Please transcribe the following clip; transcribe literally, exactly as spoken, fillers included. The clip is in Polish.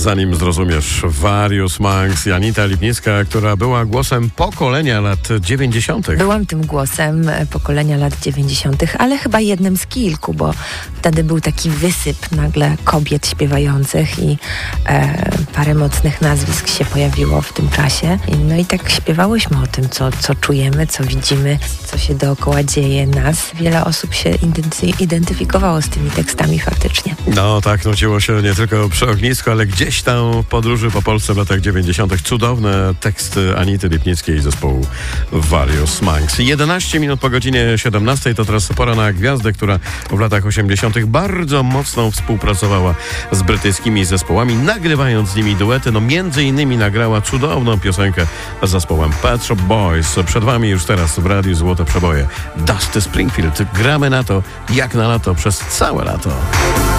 Zanim zrozumiesz, Various Monks i Anita Lipnicka, która była głosem pokolenia lat dziewięćdziesiątych. Byłam tym głosem pokolenia lat dziewięćdziesiątych, ale chyba jednym z kilku, bo wtedy był taki wysyp nagle kobiet śpiewających i e, parę mocnych nazwisk się pojawiło w tym czasie. No i tak śpiewałyśmy o tym, co, co czujemy, co widzimy, co się dookoła dzieje nas. Wiele osób się identy- identyfikowało z tymi tekstami faktycznie. No tak, nuciło się nie tylko przy ognisku, ale gdzieś tam w podróży po Polsce w latach dziewięćdziesiątych. Cudowne teksty Anity Lipnickiej i zespołu Various Monks. jedenaście minut po godzinie siedemnastej to teraz pora na gwiazdę, która w latach osiemdziesiątych bardzo mocno współpracowała z brytyjskimi zespołami, nagrywając z nimi duety. No między innymi nagrała cudowną piosenkę z zespołem Pet Shop Boys. Przed wami już teraz w Radiu Złote Przeboje Dusty Springfield. Gramy na to jak na lato przez całe lato.